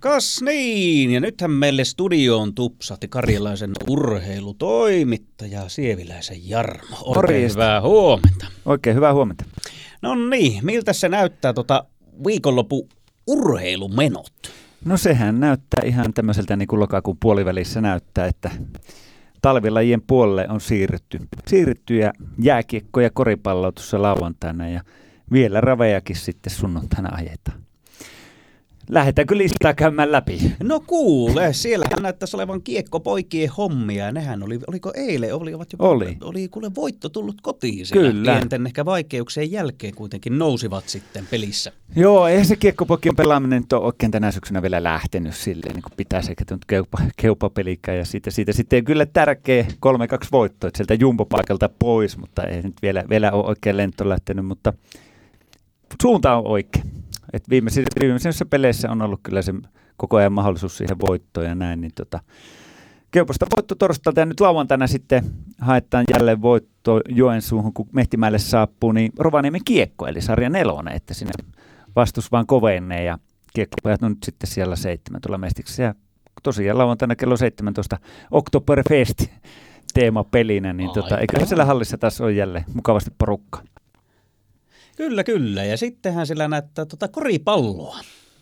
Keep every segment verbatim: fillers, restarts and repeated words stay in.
Kas niin, ja nythän meille studioon tupsahti karjalaisen urheilutoimittaja Sieviläisen Jarmo. Oikein Morjesta. Hyvää huomenta. Oikein hyvää huomenta. No niin, miltä se näyttää tota viikonloppu urheilumenot? No sehän näyttää ihan tämmöiseltä niin kuin lokakuun puolivälissä näyttää, että talvilajien puolelle on siirrytty. Siirrytty ja jääkiekko ja koripallo tuossa lauantaina ja vielä ravejakin sitten sunnuntaina ajetaan. Lähdetäänkö listaa käymään läpi? No kuule, siellähän näyttäisi olevan kiekkopoikien hommia, ja nehän oli, oliko eilen, olivat jopa, Oli. oli kuule voitto tullut kotiin siellä. Kyllä. Pienten ehkä vaikeuksien jälkeen kuitenkin nousivat sitten pelissä. Joo, eihän se kiekkopoikien pelaaminen nyt ole oikein tänä syksynä vielä lähtenyt silleen, niin kuin pitäisi, eikä nyt keupa, keupapelikään, ja siitä, siitä sitten kyllä tärkeä kolme kaksi voitto, että sieltä jumbopaikalta pois, mutta ei nyt vielä, vielä ole oikein lento lähtenyt, mutta suunta on oikein. Et viimeisissä, viimeisissä peleissä on ollut kyllä se koko ajan mahdollisuus siihen voittoon ja näin. Niin tota, Keupasta voitto torstailta ja nyt lauantaina sitten haetaan jälleen voitto Joensuuhun, kun Mehtimäelle saapuu, niin Rovaniemen kiekko, eli sarja nelonen, että sinne vastus vaan kovenee ja kiekkopajat on nyt sitten siellä seitsemän tuolla Mestiksessä. Ja tosiaan lauantaina kello seitsemäntoista Oktoberfest teemapelinä, niin tota, eiköhän siellä hallissa taas ole jälleen mukavasti porukkaa. Kyllä, kyllä. Ja sittenhän sillä näyttää tuota koripalloa.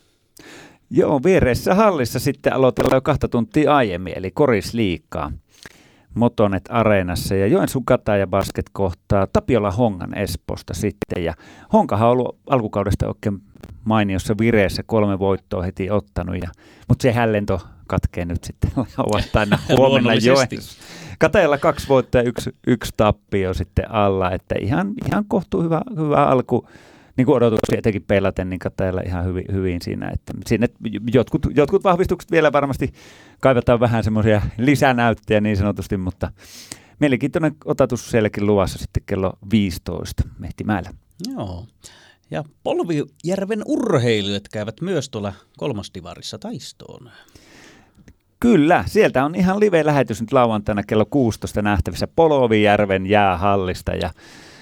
Joo, viereisessä hallissa sitten aloitellaan jo kahta tuntia aiemmin, eli korisliigaa Motonet Areenassa. Ja Joensuun Kataja Basket kohtaa Tapiola Hongan Espoosta sitten. Ja Honkahan on ollut alkukaudesta oikein mainiossa vireessä, kolme voittoa heti ottanut. Ja, mutta se hällento katkee nyt sitten lauantaina huomenna Joensuussa. Katajalla kaksi voittoa ja yksi, yksi tappio sitten alla, että ihan, ihan kohtuu hyvä, hyvä alku, niin kuin odotuksia etenkin peilaten, niin Katajalla ihan hyvin, hyvin siinä, että sinne jotkut, jotkut vahvistukset vielä varmasti kaivataan vähän semmoisia lisänäyttöjä niin sanotusti, mutta mielenkiintoinen otatus sielläkin luvassa sitten kello viisitoista Mehtimäellä. Joo, ja Polvijärven urheilijat käyvät myös tuolla kolmosdivarissa taistoon. Kyllä, sieltä on ihan live-lähetys nyt lauantaina kello kuusitoista nähtävissä Polvijärven jäähallista ja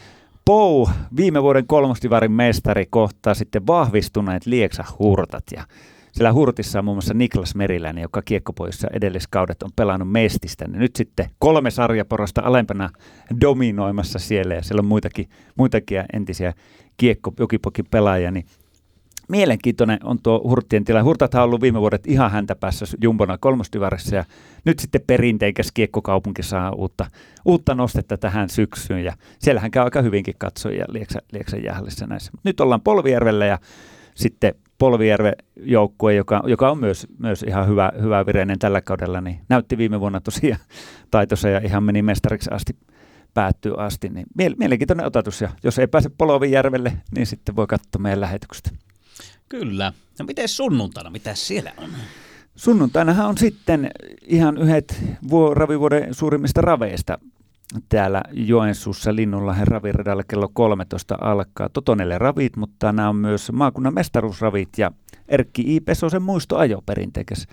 Pou, viime vuoden kolmosdivarin mestari, kohtaa sitten vahvistuneet Lieksa-Hurtat ja siellä Hurtissa on muun muassa Niklas Meriläinen, joka kiekkopoissa edelliskaudet on pelannut Mestistä, niin nyt sitten kolme sarjaporasta alempana dominoimassa siellä ja siellä on muitakin, muitakin entisiä kiekko-jokipokin pelaajia, niin mielenkiintoinen on tuo Hurttien tila. Hurtathan on ollut viime vuodet ihan häntä päässä jumbona kolmosdivarissa ja nyt sitten perinteikäs kiekkokaupunki saa uutta, uutta nostetta tähän syksyyn ja siellähän käy aika hyvinkin katsojia Lieksa, Lieksan jäähallissa näissä. Nyt ollaan Polvijärvellä ja sitten Polvijärven joukkue, joka, joka on myös, myös ihan hyvä, hyvä vireinen tällä kaudella, niin näytti viime vuonna tosiaan taitossa ja ihan meni mestariksi asti päättyy asti. Niin mielenkiintoinen otatus ja jos ei pääse Polvijärvelle, niin sitten voi katsoa meidän lähetyksestä. Kyllä. No miten sunnuntaina? Mitä siellä on? Sunnuntainahan on sitten ihan yhdet vuo, ravivuoden suurimmista raveista täällä Joensuussa Linnunlahden raviradalla kello kolmetoista alkaa. Totonelle ravit, mutta nämä on myös maakunnan mestaruusravit ja Erkki I. Pesosen muistoajo perinteikäs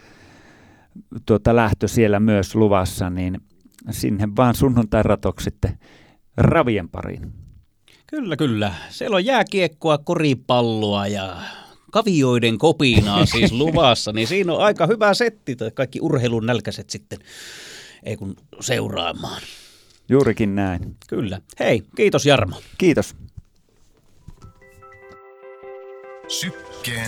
tuota, lähtö siellä myös luvassa, niin sinne vaan sunnuntain ratoksi sitten ravien pariin. Kyllä, kyllä. Siellä on jääkiekkoa, koripalloa ja kavioiden kopinaa siis luvassa, niin siinä on aika hyvä setti, kaikki urheilun nälkäiset sitten ei kun seuraamaan. Juurikin näin. Kyllä. Hei, kiitos Jarmo. Kiitos. Sykkeen